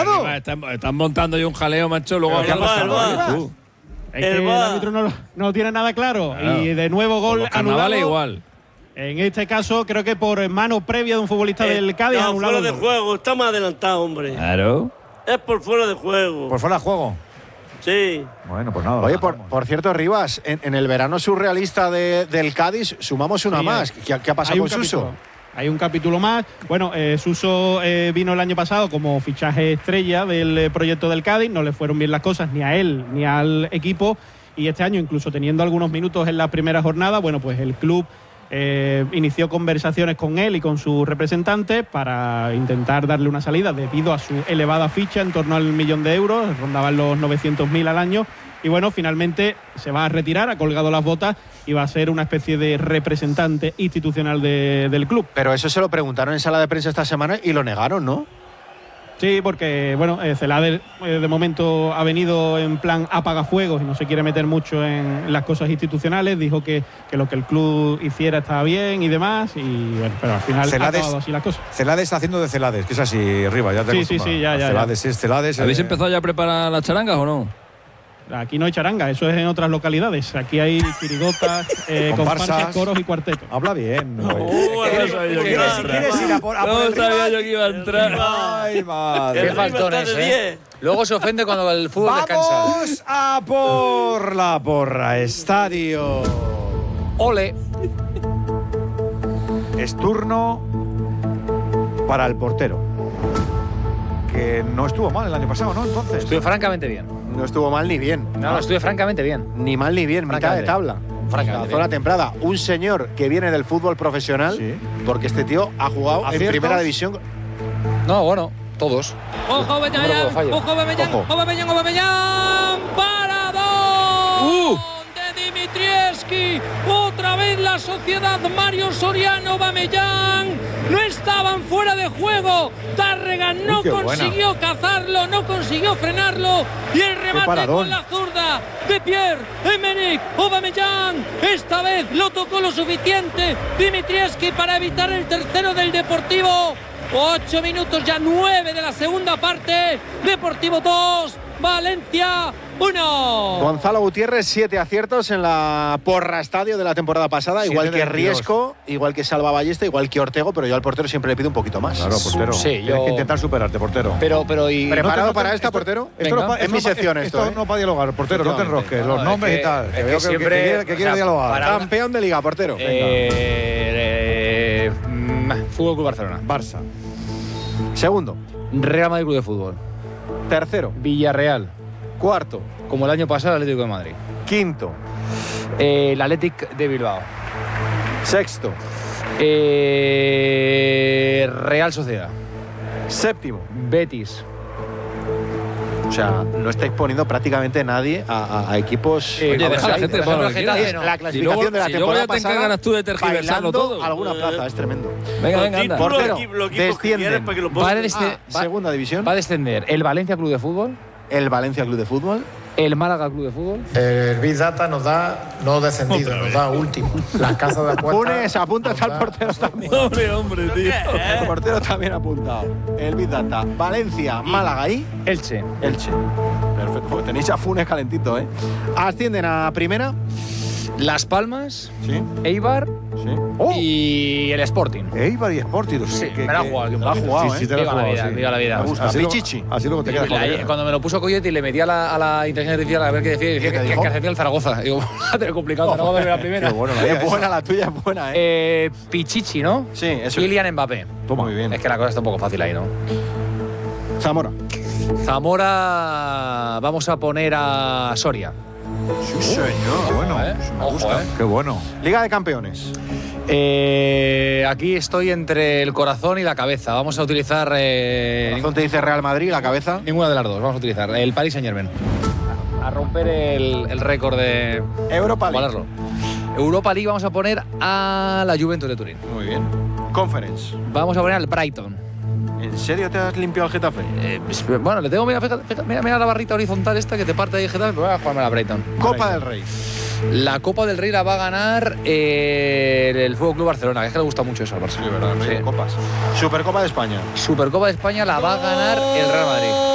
anulado. Están montando ya un jaleo, macho. Luego ¿Qué ha pasado? tú. Es que el árbitro no lo tiene nada claro. Claro. Y de nuevo gol Los carnavales anulado. igual. En este caso, creo que por mano previa de un futbolista del Cádiz. No, anulado fuera el de gol. juego. Está más adelantado, hombre. Claro. Es por fuera de juego. ¿Por fuera de juego? Sí. Bueno, pues nada. Oye, por cierto, Rivas, en el verano surrealista del Cádiz sumamos una Sí, más. ¿Qué ha pasado Hay con un Suso? capítulo. Hay un capítulo más. Bueno, Suso vino el año pasado como fichaje estrella del proyecto del Cádiz. No le fueron bien las cosas ni a él ni al equipo. Y este año, incluso teniendo algunos minutos en la primera jornada, bueno, pues el club inició conversaciones con él y con sus representantes para intentar darle una salida debido a su elevada ficha, en torno al 1 millón de euros, rondaban los 900.000 al año. Y bueno, finalmente se va a retirar, ha colgado las botas y va a ser una especie de representante institucional del club. Pero eso se lo preguntaron en sala de prensa esta semana y lo negaron, ¿no? Sí, porque bueno, Celades de momento ha venido en plan apagafuegos y no se quiere meter mucho en las cosas institucionales. Dijo que lo que el club hiciera estaba bien y demás. Y bueno, pero al final ha acabado así las cosas. Celades está haciendo de Celades, que es así, Rivas, ya te Sí, acostumbras. sí, ya. Celades es Celades. ¿Habéis empezado ya a preparar las charangas o no? Aquí no hay charanga, eso es en otras localidades. Aquí hay chirigotas, comparsas, coros y cuartetos. Habla bien. No sabía yo que iba a entrar. No sabía yo que iba a entrar. Ay, madre. Qué faltones, ¿eh? Luego se ofende cuando el fútbol descansa. Vamos a por la porra estadio. Ole. Es turno para el portero, que no estuvo mal el año pasado, ¿no? Entonces. Estuve francamente bien. No estuvo mal ni bien. No, estuve francamente bien. Ni mal ni bien, mitad de tabla. Francamente La zona bien. temprada. Un señor que viene del fútbol profesional, Sí. porque este tío ha jugado en ¿Aciertos? primera división. No, bueno, todos. Ojo, Aubameyang, ojo, Aubameyang, Ojo. Aubameyang, paradón de Dimitrievski. Otra vez la sociedad Mario Soriano, Aubameyang. No estaban fuera de juego. Tárrega no qué consiguió cazarlo, no consiguió frenarlo. Y el remate paradón. con la zurda de Pierre-Emerick Aubameyang. Esta vez lo tocó lo suficiente Dimitrievski para evitar el tercero del Deportivo. 8 minutos ya, 9 de la segunda parte. Deportivo 2, Valencia 1. Gonzalo Gutiérrez, 7 aciertos en la porra estadio de la temporada pasada, 7 igual de que 22. Riesco, igual que Salva Ballesta, igual que Ortego, pero yo al portero siempre le pido un poquito más. Claro, portero. Sí, Tienes yo- que intentar superarte, portero. Pero y. ¿Preparado No te- para esta, esto- portero? Esto Venga. no, Es mi sección esto, ¿eh? no para dialogar, portero, no te enrosques. No, Los nombres es que- y tal. es Que que veo siempre- que quiere o sea, dialogar. para- Campeón de liga, portero. Fútbol Club Barcelona. Barça. Segundo, Real Madrid Club de Fútbol. tercero, Villarreal. cuarto, Como el año pasado, el Atlético de Madrid. quinto, El Athletic de Bilbao. sexto, Real Sociedad. séptimo. Betis. O sea, no estáis poniendo prácticamente nadie a equipos. Oye, Oye, deja a la gente por para lo ejemplo, que quiera. Getafe Es no. la Si clasificación luego, de la si luego temporada ya te pasada. encargas tú de tergiversarlo bailando todo. alguna plaza, es tremendo. Venga, Los venga, anda. títulos, Portero, los equipos que descienden. quieras para que lo Va a, pongan. Segunda división, va a descender el Valencia Club de Fútbol, el Valencia Club de Fútbol, el Málaga Club de Fútbol. El Big Data nos da no descendido, nos da último. Las casas de apuestas. Funes, apunta nos al da- portero también. Hombre, tío. El portero también apuntado. El Big Data, Valencia, Málaga y Elche. Elche. Perfecto, porque tenéis a Funes calentito, ¿eh? Ascienden a primera. Las Palmas, Sí, Eibar sí. ¡Oh! y el Sporting. Eibar y Sporting. Sí, me la ha jugado aquí un la ha poquito. jugado, Sí, ¿eh? sí, te la has Viva la jugado, vida, sí. viva la vida. Me gusta. Así, Pichichi. así luego te quedas con él. Cuando me lo puso Coyote y le metí a la inteligencia artificial a ver qué decía, decía ¿Qué te que dijo? ascendía el Zaragoza. Digo, va a tener complicado, Zaragoza de la primera. Qué bueno, la Es vida buena, esa. la tuya es buena, ¿eh? Pichichi, ¿no? Sí, eso es. Kylian Mbappé. Toma. Muy bien. Es que la cosa está un poco fácil ahí, ¿no? Zamora. Zamora, vamos a poner a Soria. Sí, señor. Bueno, ¿eh? me Ojo, gusta. ¿eh? Qué bueno. Liga de Campeones. Aquí estoy entre el corazón y la cabeza. Vamos a utilizar Corazón te dice Real Madrid, la cabeza. ninguna de las dos. Vamos a utilizar el Paris Saint-Germain. A romper el récord de Europa League. valerlo. Europa League vamos a poner a la Juventus de Turín. Muy bien. Conference. Vamos a poner al Brighton. ¿En serio te has limpiado el Getafe? Bueno, le tengo, mira, fíjate, mira la barrita horizontal esta que te parte ahí, Getafe, pero voy a jugarme a la Brighton. Copa del Rey. La Copa del Rey la va a ganar el Fútbol Club Barcelona, que es que le gusta mucho eso al Barça. Sí, verdad, Rey de Copas. Supercopa de España. Supercopa de España la va a ganar el Real Madrid.